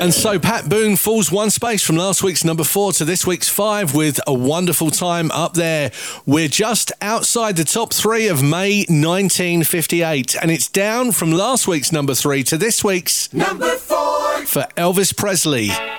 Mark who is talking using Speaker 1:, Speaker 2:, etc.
Speaker 1: And so Pat Boone falls one space from last week's number 4 to this week's 5 with A Wonderful Time up there. We're just outside the top 3 of May 1958, and it's down from last week's number 3 to this week's
Speaker 2: number 4
Speaker 1: for Elvis Presley.